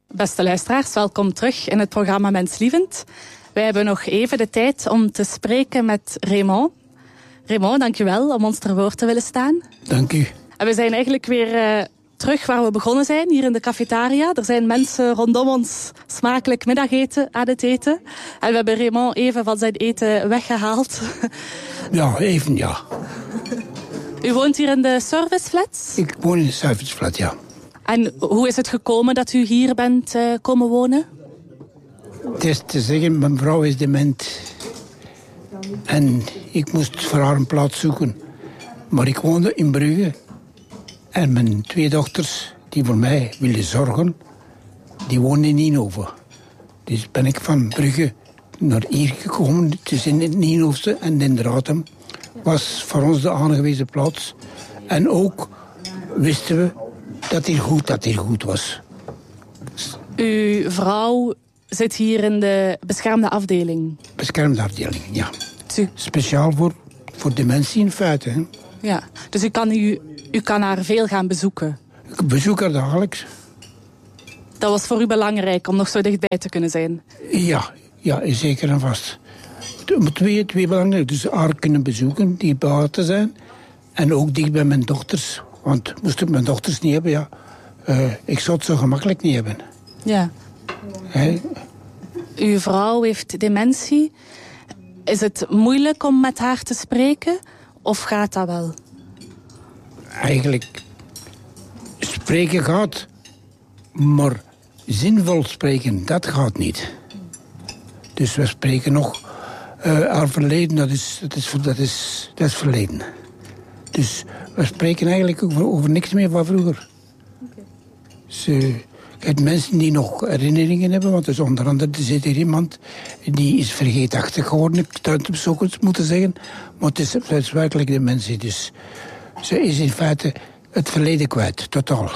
Beste luisteraars, welkom terug in het programma Menslievend. Wij hebben nog even de tijd om te spreken met Raymond. Raymond, dank je wel om ons ter woord te willen staan. Dank u. En we zijn eigenlijk weer terug waar we begonnen zijn, hier in de cafetaria. Er zijn mensen rondom ons smakelijk middageten aan het eten. En we hebben Raymond even van zijn eten weggehaald. Ja, even ja. U woont hier in de serviceflats? Ik woon in de serviceflat, ja. En hoe is het gekomen dat u hier bent komen wonen? Het is te zeggen, mijn vrouw is dement. En ik moest voor haar een plaats zoeken. Maar ik woonde in Brugge. En mijn 2 dochters, die voor mij wilden zorgen, die woonden in Nienhoven. Dus ben ik van Brugge naar hier gekomen. Het is in het Nienhoofse en Dendratum. Was voor ons de aangewezen plaats. En ook wisten we dat hier goed was. Uw vrouw zit hier in de beschermde afdeling? Beschermde afdeling, ja. U... Speciaal voor dementie in feite. Hè. Ja, dus u kan haar veel gaan bezoeken? Ik bezoek haar dagelijks. Dat was voor u belangrijk om nog zo dichtbij te kunnen zijn? Ja, zeker en vast. Twee belangrijk. Dus haar kunnen bezoeken, die buiten zijn. En ook dicht bij mijn dochters. Want moest ik mijn dochters niet hebben, ja. Ik zou het zo gemakkelijk niet hebben. Ja. Hey. Uw vrouw heeft dementie. Is het moeilijk om met haar te spreken? Of gaat dat wel? Eigenlijk, spreken gaat. Maar zinvol spreken, dat gaat niet. Dus we spreken nog. Haar verleden, dat is verleden. Dus we spreken eigenlijk over niks meer van vroeger. Okay. Dus, ik heb mensen die nog herinneringen hebben, want dus onder andere er zit hier iemand die is vergeetachtig geworden, ik zou het zo goed moeten zeggen, maar het is werkelijk de mensen. Dus ze is in feite het verleden kwijt, totaal.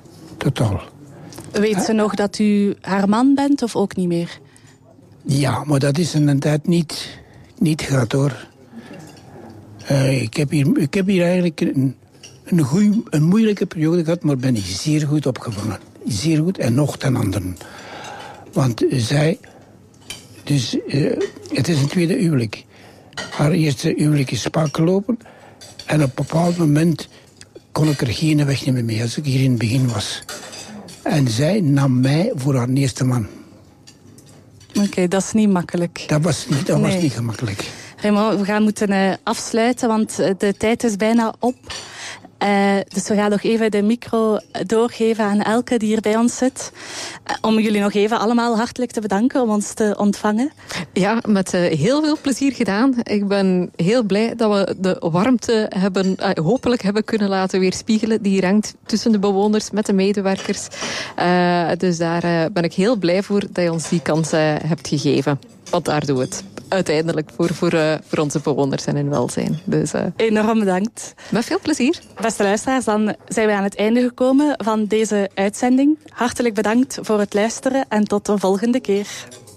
Weet ze nog dat u haar man bent of ook niet meer? Ja, maar dat is een tijd niet gehad hoor. Ik heb hier eigenlijk een moeilijke periode gehad, maar ben ik zeer goed opgevangen. Zeer goed en nog ten anderen. Want zij, dus het is een tweede huwelijk. Haar eerste huwelijk is spaak gelopen. En op een bepaald moment kon ik er geen weg meer mee als ik hier in het begin was. En zij nam mij voor haar eerste man. Oké, dat is niet makkelijk. Dat was niet gemakkelijk. Raymond, we gaan moeten afsluiten, want de tijd is bijna op. Dus we gaan nog even de micro doorgeven aan Elke die hier bij ons zit. Om jullie nog even allemaal hartelijk te bedanken om ons te ontvangen. Ja, met heel veel plezier gedaan. Ik ben heel blij dat we de warmte hopelijk hebben kunnen laten weerspiegelen. Die hangt tussen de bewoners met de medewerkers. Dus daar ben ik heel blij voor dat je ons die kans hebt gegeven. Want daar doen we het. Uiteindelijk voor onze bewoners en hun welzijn. Dus, enorm bedankt. Met veel plezier. Beste luisteraars, dan zijn we aan het einde gekomen van deze uitzending. Hartelijk bedankt voor het luisteren en tot de volgende keer.